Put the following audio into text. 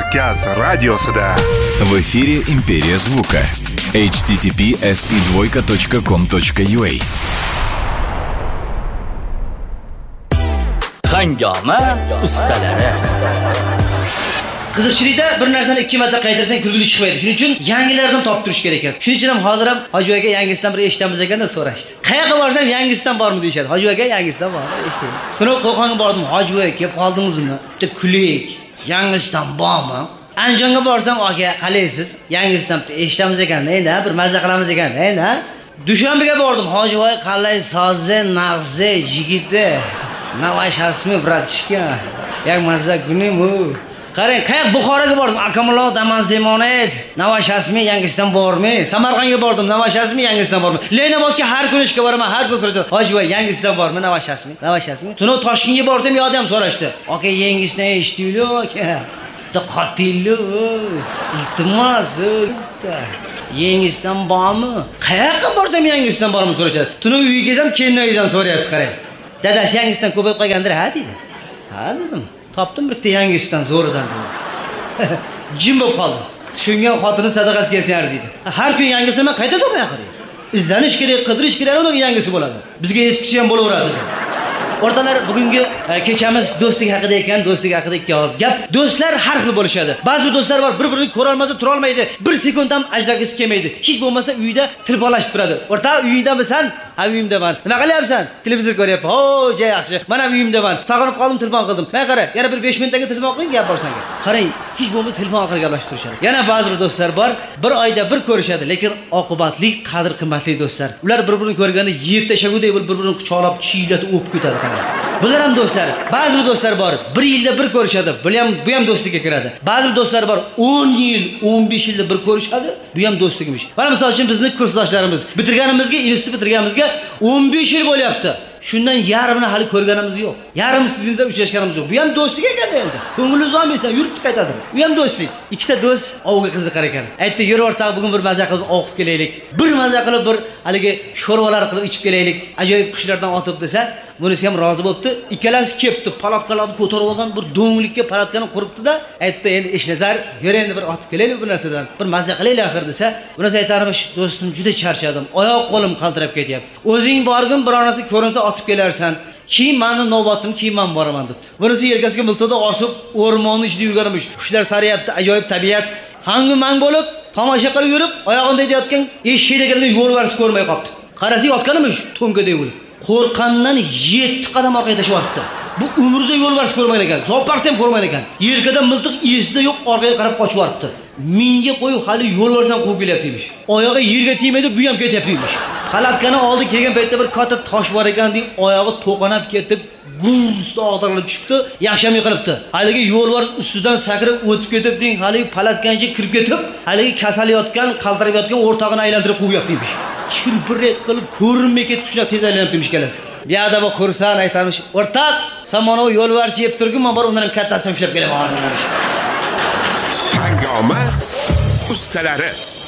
Kavkaz radiosida. В эфире «Империя звука». https://2.com.ua Hangoma ustalari. Qiziqchilikda bir narsani ikki marta qaytarsang kulgili chiqmaydi. Shuning uchun yangilardan topib turish kerak ekan. Shuning uchun ham hozir ham Hoji aka yangisidan bir eshitamiz ekanda so'rashdi. Qayerga borsam yangisidan bormi deyshadi. Hoji aka yangisidan bormi eshitdim. So'ng Qo'qonga bordim. Hoji aka kelib qoldingizmi? Bitta kulik. Yangisidan bormi? Andijonga borsam aka qalaysiz? Yangisidan eshitamiz ekanda, endi bir mazza qilamiz ekanda, endi. Dushanbaga bordim. Hoji aka qalay sozze, nag'ze, yigiti. Navashasmi bratishka. Yak mazza kunim u. Qarang, qayoq Buxoroga bordim. Akamullo Damanzemoned, Navashasmi yangisidan bormi? Samarqandga bordim. Navashasmi yangisidan bormi? Leninobodga har kun ishga boraman, har kun so'rashadi. Hoji voy yangisidan bormi? Navashasmi? Navashasmi? Tuni Toshkentga bordim, yodam so'rashdi. Aka yangisidan eshitdinglar aka. Qatilli. Iltimos. Yangisidan bormi? Qayoqqa borsam yangisidan bormi so'rashadi. Tuni uyga kelsam, kelinoyizam so'rayapti, qarang. Dadasi yangisidan ko'payib qolgandir, ha deydi. Ha dedim. Topdim bir ikkita yangisidan zo'ridan. Jim bo'lib qoldim. Tushungan xotini sadaqasi kelsa arziydi. Har kun yangisini men qayta topay axir. Izlanish kerak, qidirish kerak, uning yangisi bo'ladi. Bizga eskisi ham bo'laveradi. O'rtalar bugungi kechamiz do'stlik haqida ekan, do'stlik haqida ikki oz gap. Do'stlar har xil bo'lishadi. Ba'zi do'stlar bor, bir-birini ko'ra olmasa tura olmaydi. Bir sekund ham ajragisi kelmaydi. Hech bo'lmasa uyda tilbolashib turadi. O'rta uyingdamisan? Ha uyimdaman. Nima qilyapsan? Televizor ko'ryapman. O, juda yaxshi. Mana uyimdaman. Sog'inib qoldim, telefon qildim. Men qara, yana bir 5 minutga telefon qiling, gap borsan. Qarang, hech bo'lmasa telefon orqali gaplashib turishadi. Yana ba'zi do'stlar bor, bir oyda bir ko'rishadi, lekin oqibatli, qadr qimmatli do'stlar. Ular bir-birini ko'rganda yeb tashagudek bir-birini quchoqlab, chiylatib o'pib ketadi. Bular ham do'stlar. Ba'zi do'stlar bor, 1 yilda bir ko'rishadi. Bu ham do'stlikka kiradi. Ba'zi do'stlar bor, 10 yil, 15 yilda bir ko'rishadi. Bu ham do'stlikmish. Mana misol uchun bizning kursdoshlarimiz bitirganimizga, institut bitirganimizga 15 yil bo'lyapti. Shundan yarmini hali ko'rganimiz yo'q. Yarim studentda uchrashganimiz yo'q. Bu ham do'stlik ekan endi. Ko'nglingiz olmaysan, yurib qaytadi. Bu ham do'stlik. Ikkita do'st ovga qiziqar ekan. Aytdi, "Yur o'rtoq, bugun bir maza qilib ovqib kelaylik. Bir maza qilib bir haligi sho'rvalar qilib ichib kelaylik. Ajoyib qushlardan otib" desa, bunisi ham rozi bo'libdi. Ikkalasi kelibdi, palatkalarni ko'tarib olgan bir do'nglikka palatkani quribdi-da, aytdi, "Endi Eshnazar, yur endi bir otib kelaylik bu narsadan. Bir maza qilaylik axir" desa, bunisi aytarmish, "Do'stim, juda charchadim. Oyoq qo'lim qaltirab ketyapti. O'zing borgin, bironasi ko'rinsa otib kelarsan. Keyin meni navbatim, keyin men boraman" debdi. Bunisi yelkasiga miltada osib, o'rmonning ichida yurganmish. Qushlar sariyapti, ajoyib tabiat. Hangu-mang bo'lib, tomosha qilib yurib, oyog'ida yotgan eshikda kelgan yo'lbars ko'rmay qoldi. Qarasi yotganimish, to'ngada bo'lib. Qo'rqandan 7 qadam orqaga tashlabdi. Bu umrida yo'lbars ko'rmagan ekan. Zo'parti ham ko'rmagan ekan. Yelkada miltiq esida yo'q, orqaga qarab qochib yuboribdi. Menga qo'yib hali yo'lbars ham quvib kelyapti demiş. Oyog'i yerga tegmaydi, bu ham ketyapti demiş. Palatkani oldi kelgan paytda bir katta tosh bor ekan deb oyog'i to'qanab ketib, gursta og'darilib tushibdi, yaxsham yiqilibdi. Haligi yo'lbars ustidan sakrab o'tib ketib deng, haligi palatkanchi kirib ketib, haligi kasal yotgan, qaltirab yotgan o'rtog'ini aylantirib quvib demiş. Chirpirak qilib ko'rinmay ketib shunday tez aylanib demiş kelasi. Bu yerda bu xursand aytamish, "O'rtoq, sen mana o yo'lbars yeb turgin, men bor undan ham kattasini ushlab kelaman" demiş. Hangoma ustalari.